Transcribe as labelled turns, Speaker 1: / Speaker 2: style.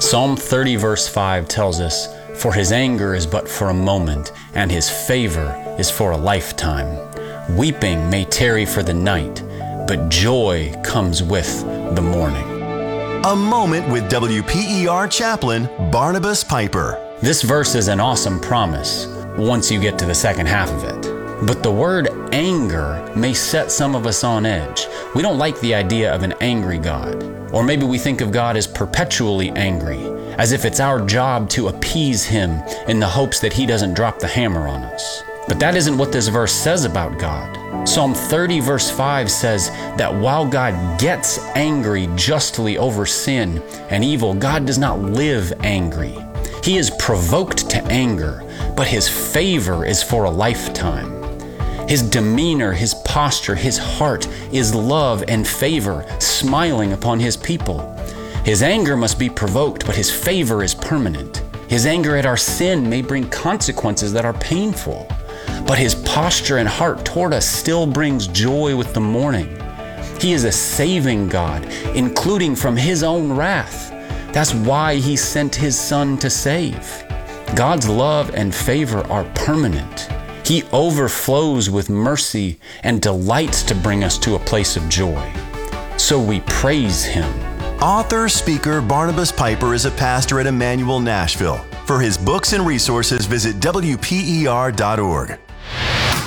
Speaker 1: Psalm 30 verse 5 tells us, "For his anger is but for a moment, and his favor is for a lifetime. Weeping may tarry for the night, but joy comes with the morning."
Speaker 2: A moment with WPER chaplain Barnabas Piper.
Speaker 1: This verse is an awesome promise once you get to the second half of it. But the word anger may set some of us on edge. We don't like the idea of an angry God. Or maybe we think of God as perpetually angry, as if it's our job to appease him in the hopes that he doesn't drop the hammer on us. But that isn't what this verse says about God. Psalm 30 verse 5 says that while God gets angry justly over sin and evil, God does not live angry. He is provoked to anger, but his favor is for a lifetime. His demeanor, his posture, his heart is love and favor, smiling upon his people. His anger must be provoked, but his favor is permanent. His anger at our sin may bring consequences that are painful, but his posture and heart toward us still brings joy with the morning. He is a saving God, including from his own wrath. That's why he sent his Son to save. God's love and favor are permanent. He overflows with mercy and delights to bring us to a place of joy. So we praise him.
Speaker 2: Author, speaker Barnabas Piper is a pastor at Emmanuel Nashville. For his books and resources, visit WPER.org.